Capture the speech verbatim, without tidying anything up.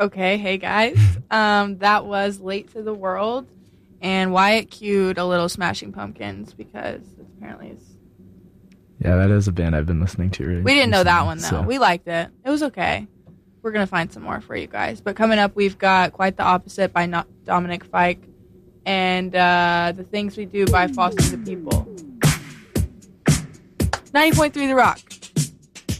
Okay, hey guys. Um, that was Late to the World, and Wyatt cued a little Smashing Pumpkins because apparently it's... Yeah, that is a band I've been listening to. Really we didn't know that one, though. So. We liked it. It was okay. We're going to find some more for you guys. But coming up, we've got Quite the Opposite by no- Dominic Fike, and uh, The Things We Do by Foster the People. ninety point three The Rock.